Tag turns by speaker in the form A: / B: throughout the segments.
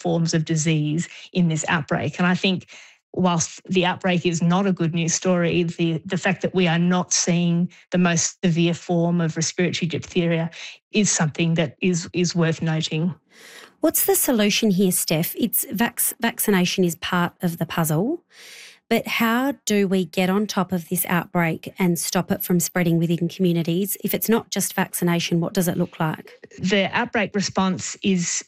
A: forms of disease in this outbreak. And I think whilst the outbreak is not a good news story, the fact that we are not seeing the most severe form of respiratory diphtheria is something that is worth noting.
B: What's the solution here, Steph? It's vaccination is part of the puzzle, but how do we get on top of this outbreak and stop it from spreading within communities? If it's not just vaccination, what does it look like?
A: The outbreak response is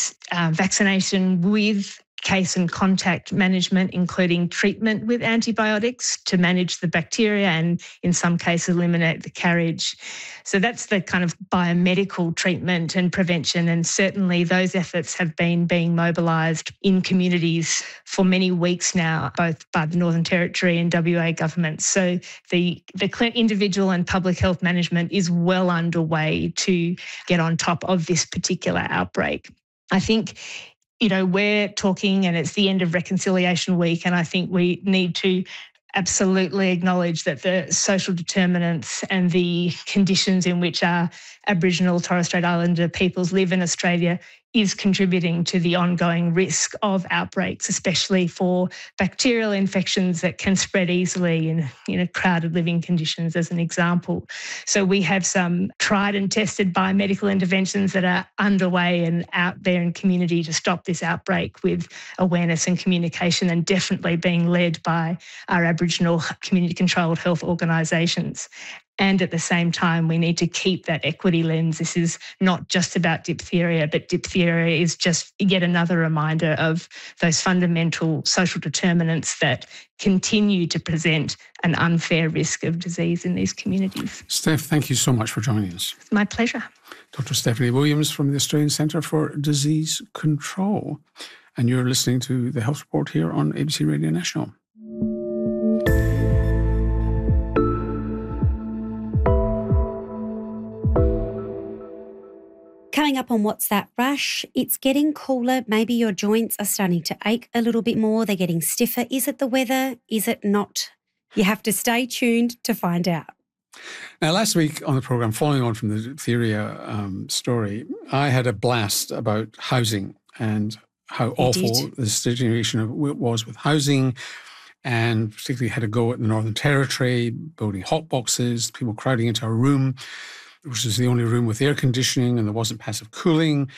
A: vaccination with case and contact management, including treatment with antibiotics to manage the bacteria and in some cases eliminate the carriage. So that's the kind of biomedical treatment and prevention, and certainly those efforts have been being mobilised in communities for many weeks now, both by the Northern Territory and WA governments. So the individual and public health management is well underway to get on top of this particular outbreak. I think we're talking and it's the end of Reconciliation Week, and I think we need to absolutely acknowledge that the social determinants and the conditions in which our Aboriginal Torres Strait Islander peoples live in Australia is contributing to the ongoing risk of outbreaks, especially for bacterial infections that can spread easily in crowded living conditions, as an example. So we have some tried and tested biomedical interventions that are underway and out there in community to stop this outbreak, with awareness and communication, and definitely being led by our Aboriginal community-controlled health organisations. And at the same time, we need to keep that equity lens. This is not just about diphtheria, but diphtheria is just yet another reminder of those fundamental social determinants that continue to present an unfair risk of disease in these communities.
C: Steph, thank you so much for joining us.
A: It's my pleasure.
C: Dr. Stephanie Williams from the Australian Centre for Disease Control. And you're listening to The Health Report here on ABC Radio National.
B: Coming up on What's That Rash, it's getting cooler. Maybe your joints are starting to ache a little bit more. They're getting stiffer. Is it the weather? Is it not? You have to stay tuned to find out.
C: Now, last week on the programme, following on from the diphtheria story, I had a blast about housing and how awful the situation was with housing, and particularly had a go at the Northern Territory, building hot boxes, people crowding into a room, which is the only room with air conditioning, and there wasn't passive cooling.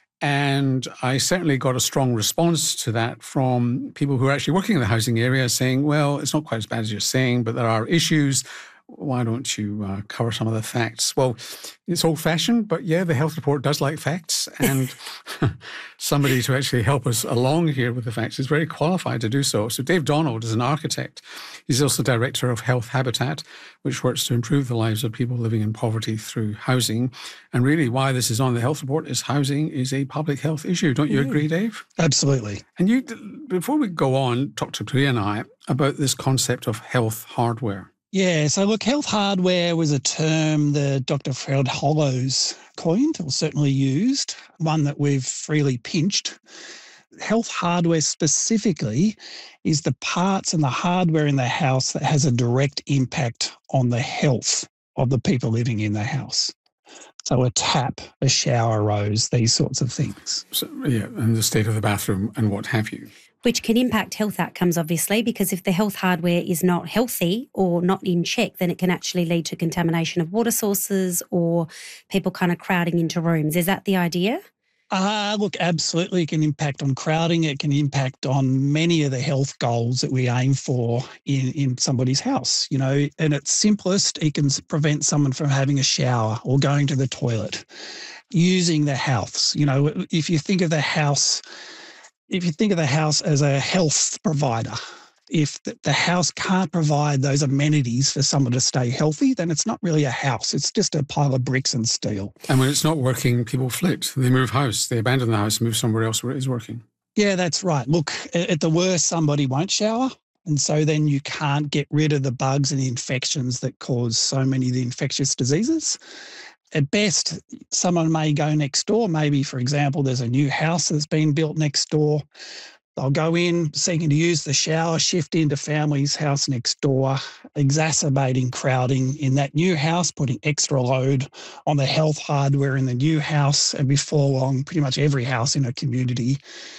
C: And I certainly got a strong response to that from people who are actually working in the housing area, saying, well, it's not quite as bad as you're saying, but there are issues. Why don't you cover some of the facts? Well, it's old-fashioned, but yeah, the Health Report does like facts, and somebody to actually help us along here with the facts is very qualified to do so. So Dave Donald is an architect. He's also director of Health Habitat, which works to improve the lives of people living in poverty through housing. And really why this is on the Health Report is housing is a public health issue. Don't you agree, Dave?
D: Absolutely.
C: And you, before we go on, talk to Priya and I about this concept of health hardware.
D: Yeah, so look, health hardware was a term that Dr. Fred Hollows coined, or certainly used, one that we've freely pinched. Health hardware specifically is the parts and the hardware in the house that has a direct impact on the health of the people living in the house. So a tap, a shower rose, these sorts of things.
C: So, yeah, and the state of the bathroom and what have you.
B: Which can impact health outcomes, obviously, because if the health hardware is not healthy or not in check, then it can actually lead to contamination of water sources or people kind of crowding into rooms. Is that the idea?
D: Look, absolutely. It can impact on crowding. It can impact on many of the health goals that we aim for in somebody's house. And at simplest, it can prevent someone from having a shower or going to the toilet, using the house. If you think of the house as a health provider, if the house can't provide those amenities for someone to stay healthy, then it's not really a house. It's just a pile of bricks and steel.
C: And when it's not working, people flit. They move house. They abandon the house and move somewhere else where it is working.
D: Yeah, that's right. Look, at the worst, somebody won't shower. And so then you can't get rid of the bugs and the infections that cause so many of the infectious diseases. At best, someone may go next door. Maybe, for example, there's a new house that's been built next door. They'll go in seeking to use the shower, shift into family's house next door, exacerbating crowding in that new house, putting extra load on the health hardware in the new house. And before long, pretty much every house in a community